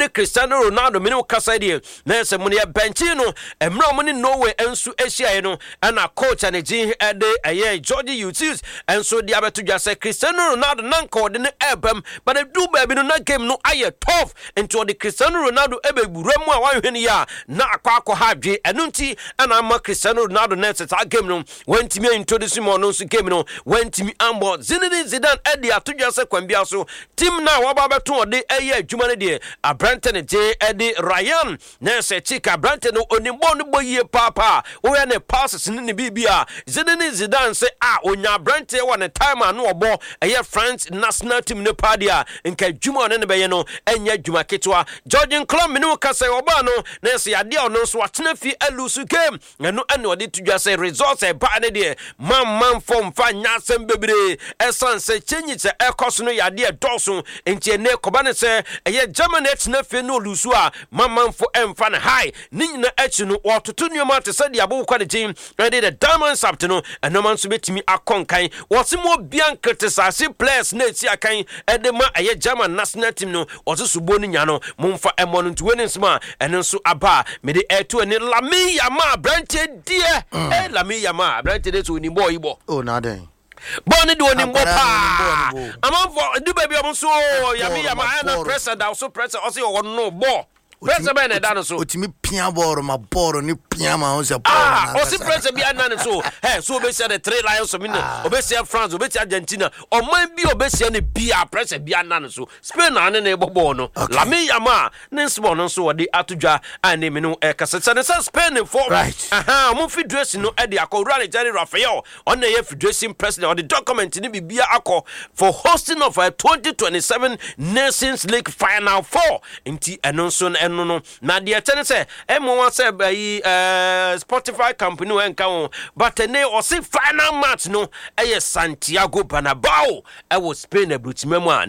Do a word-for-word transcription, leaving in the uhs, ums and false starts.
de Cristiano Ronaldo me no kasa de na se mo ne benchi no emra mo ne Norway enso ehia no na coach ane gin de aye George Eutis enso de abeto dwa se Cristiano Ronaldo nanka de ne ebam but the do baby no na game no aye tough into the Cristiano Ronaldo ebebura mu a wanhwe ya na akwa akọ hadwe enu nti ana ama Cristiano Ronaldo na set game no wantimi introduce mo no so game no wantimi ambo Zinedine Zidane edi atodwa se kwambia so team na waba beto de aye adwuma ne de Abrante ne je edi Ryan na se chika Abrante no onimbo no boyie papa wo ya ne passes ne ne bibia Zinedine Zidane se ah onya Abrante wa ne time anu obo aye France national team ne padia nka adwuma ne ne be ye no enya adwuma ketwa Georgian Club me no kasa oba no na se ade ono so atena fi alusu game eno ene ode tudwa se results e ba ne de man man form fa nyasem bebre esan se chenyi se ekoso no yade doso enti ne koba ne se eye Germany atena fi no lusu a man man fo emfa ne high ni nyina achi no ototo nyoma te se de abokwa de jim ready the diamond sabt no eno man so betimi akonkan wosimo bian criticize players na eti akan ede ma eye German national team no oso subo ni nya no mumfa emo no ntuweni nsma eno so aba me de eto ni Lamine Yamal Abrante die eh Lamine Yamal Abrante de so ni boy bo oh na den Bonnie do ni mbopa amamfo du baby am so Lamine Yamal na pressure da so pressure o se o no bo pressure be na da so otimi pia ball ma ball ni pia ma o se ah o se pressure bi anan so eh so obesia the three lions so me no obesia France obesia Argentina o man bi obesia ne bia pressure bi anan so Spain na ne bobo no Lamine Yamal ne small no so de atodwa ane me no e kasesa ne Spain for aha mo federation no e de akowura Jerry Rafael on the federation president on the document ni bibia akọ for hosting of a twenty twenty-seven Nations League final four inti eno so no no na de tene se e mo wa se bayi eh Spotify company we nka won but ne o se final match no e Santiago Bernabeu e wo Spain abrutimemu